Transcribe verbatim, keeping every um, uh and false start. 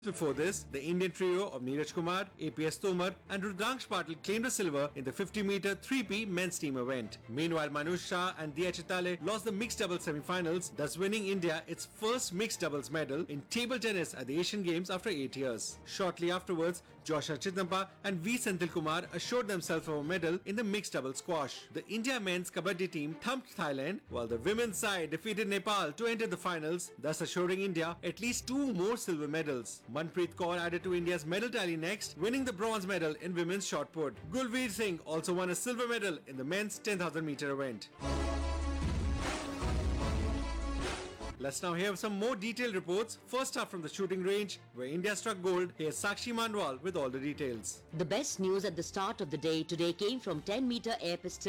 Before this, the Indian trio of Neeraj Kumar, A P S Tomar and Rudraksh Patil claimed a silver in the fifty meter three P men's team event. Meanwhile, Manush Shah and Diya Chitale lost the mixed doubles semi-finals, thus winning India its first mixed doubles medal in table tennis at the Asian Games after eight years. Shortly afterwards, Joshua Chittampa and V. Senthil Kumar assured themselves of a medal in the mixed doubles squash. The India men's kabaddi team thumped Thailand, while the women's side defeated Nepal to enter the finals, thus assuring India at least two more silver medals. Manpreet Kaur added to India's medal tally next, winning the bronze medal in women's shot put. Gulveer Singh also won a silver medal in the men's ten thousand meter event. Let's now hear some more detailed reports. First up from the shooting range, where India struck gold. Here's Sakshi Mandwal with all the details. The best news at the start of the day today came from ten meter air pistol